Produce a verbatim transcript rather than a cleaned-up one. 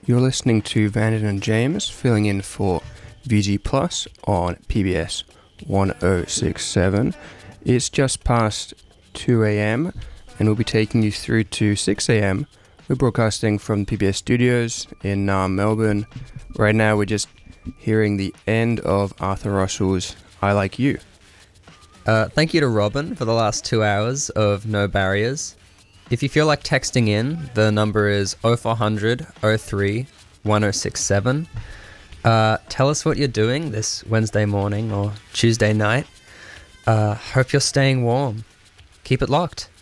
You're listening to Vanden and James filling in for V G Plus on P B S one oh six point seven. It's just past two a.m. and we'll be taking you through to six a.m. We're broadcasting from P B S studios in uh, Melbourne. Right now we're just hearing the end of Arthur Russell's I Like You. Uh, thank you to Robin for the last two hours of No Barriers. If you feel like texting in, the number is oh four hundred oh three one oh six seven. Uh, tell us what you're doing this Wednesday morning or Tuesday night. Uh, hope you're staying warm. Keep it locked.